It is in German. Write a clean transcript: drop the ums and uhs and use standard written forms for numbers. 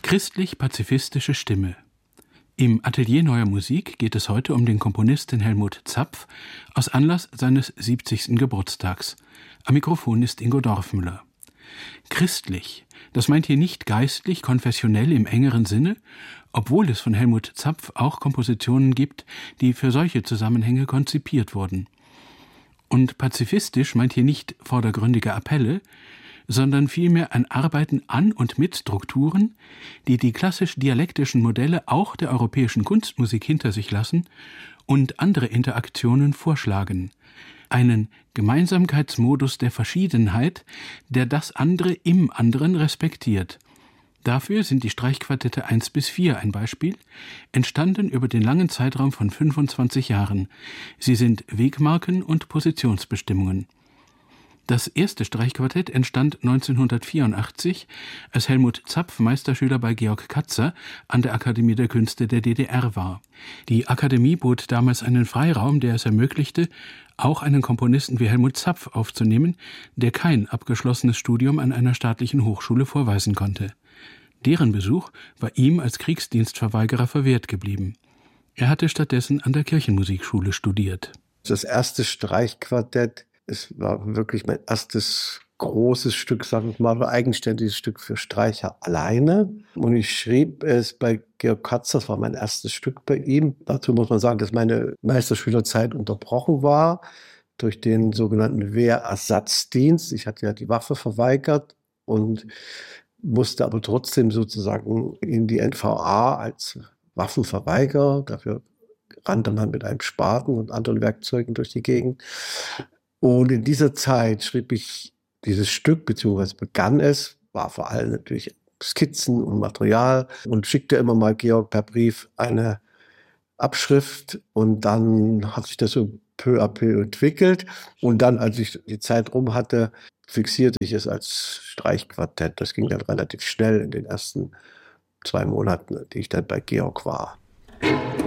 Christlich-pazifistische Stimme. Im Atelier Neuer Musik geht es heute um den Komponisten Helmut Zapf aus Anlass seines 70. Geburtstags. Am Mikrofon ist Ingo Dorfmüller. Christlich, das meint hier nicht geistlich, konfessionell im engeren Sinne, obwohl es von Helmut Zapf auch Kompositionen gibt, die für solche Zusammenhänge konzipiert wurden. Und pazifistisch meint hier nicht vordergründige Appelle, sondern vielmehr ein Arbeiten an und mit Strukturen, die die klassisch-dialektischen Modelle auch der europäischen Kunstmusik hinter sich lassen und andere Interaktionen vorschlagen. Einen Gemeinsamkeitsmodus der Verschiedenheit, der das andere im anderen respektiert. Dafür sind die Streichquartette 1-4 ein Beispiel, entstanden über den langen Zeitraum von 25 Jahren. Sie sind Wegmarken und Positionsbestimmungen. Das erste Streichquartett entstand 1984, als Helmut Zapf Meisterschüler bei Georg Katzer an der Akademie der Künste der DDR war. Die Akademie bot damals einen Freiraum, der es ermöglichte, auch einen Komponisten wie Helmut Zapf aufzunehmen, der kein abgeschlossenes Studium an einer staatlichen Hochschule vorweisen konnte. Deren Besuch war ihm als Kriegsdienstverweigerer verwehrt geblieben. Er hatte stattdessen an der Kirchenmusikschule studiert. Das erste Streichquartett, es war wirklich mein erstes großes Stück, sagen wir mal, eigenständiges Stück für Streicher alleine. Und ich schrieb es bei Georg Katzer, das war mein erstes Stück bei ihm. Dazu muss man sagen, dass meine Meisterschülerzeit unterbrochen war durch den sogenannten Wehrersatzdienst. Ich hatte ja die Waffe verweigert und musste aber trotzdem sozusagen in die NVA als Waffenverweigerer. Dafür rannte man mit einem Spaten und anderen Werkzeugen durch die Gegend. Und in dieser Zeit schrieb ich dieses Stück, beziehungsweise begann es, war vor allem natürlich Skizzen und Material und schickte immer mal Georg per Brief eine Abschrift und dann hat sich das so peu à peu entwickelt und dann, als ich die Zeit rum hatte, fixierte ich es als Streichquartett. Das ging dann relativ schnell in den ersten 2 Monaten, die ich dann bei Georg war.